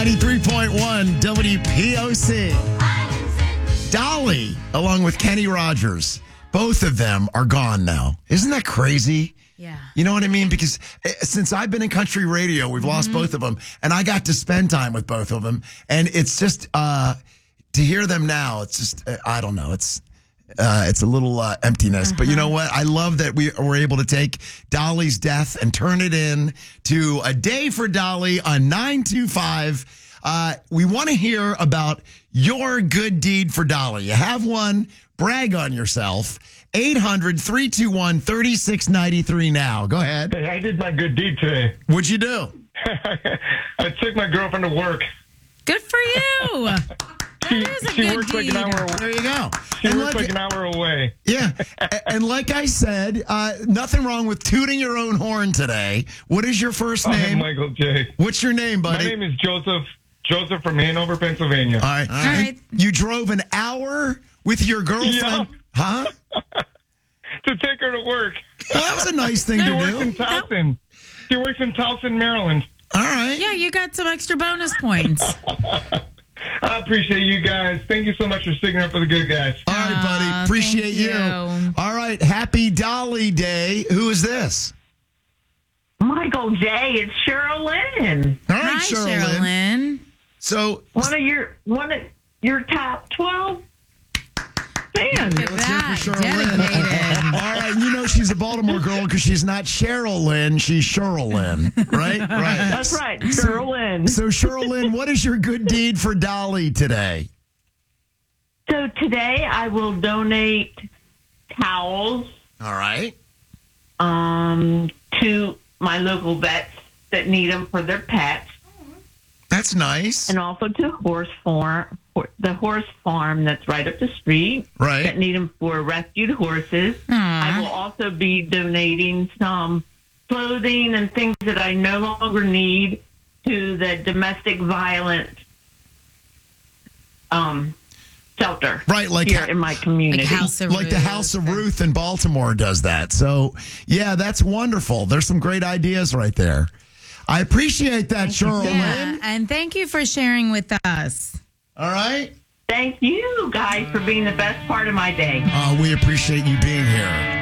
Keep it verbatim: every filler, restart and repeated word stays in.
ninety-three point one W P O C. Dolly, along with Kenny Rogers, both of them are gone now. Isn't that crazy? Yeah. You know what I mean? Because since I've been in country radio, we've lost mm-hmm. both of them, and I got to spend time with both of them. And it's just, uh, to hear them now, it's just, I don't know, it's uh, it's a little uh, emptiness. Uh-huh. But you know what? I love that we were able to take Dolly's death and turn it in to a day for Dolly on nine two five. Uh, we want to hear about your good deed for Dolly. You have one, brag on yourself. eight hundred, three two one, three six nine three now. Go ahead. Hey, I did my good deed today. What'd you do? I took my girlfriend to work. Good for you. She, that is a she good works deed. like an hour away. There you go. She and works like, like an hour away. Yeah. And like I said, uh, nothing wrong with tooting your own horn today. What is your first name? I'm Michael J. What's your name, buddy? My name is Joseph. Joseph from Hanover, Pennsylvania. All right. All right. You drove an hour with your girlfriend? Yeah. Huh? To take her to work. Well, that was a nice thing She to works do. in Towson. She works in Towson, Maryland. All right. Yeah, you got some extra bonus points. I appreciate you guys. Thank you so much for sticking up for the good guys. All right, buddy. Aw, Appreciate thank you. you. All right. Happy Dolly Day. Who is this? Michael J. It's Cheryl Lynn. All right, Hi, Sherilyn. Sherilyn. So, One of your one of your top twelve fans. Look at let's hear that. for Cheryl Lynn. Dedicated. All right, you know she's a Baltimore girl because she's not Cheryl Lynn, she's Cheryl Lynn, right? Right. That's right, Cheryl Lynn. So, Cheryl Lynn, what is your good deed for Dolly today? So today I will donate towels All right. um, to my local vets that need them for their pets, That's nice. and also to horse farm, the horse farm that's right up the street Right. that need them for rescued horses. I will also be donating some clothing and things that I no longer need to the domestic violence um, shelter Right, like here ha- in my community. Like House of Like the Ruth. House of Ruth in Baltimore does that. So, yeah, that's wonderful. There's some great ideas right there. I appreciate that, Cheryl Yeah, Lynn. and thank you for sharing with us. All right. Thank you guys for being the best part of my day. Uh, we appreciate you being here.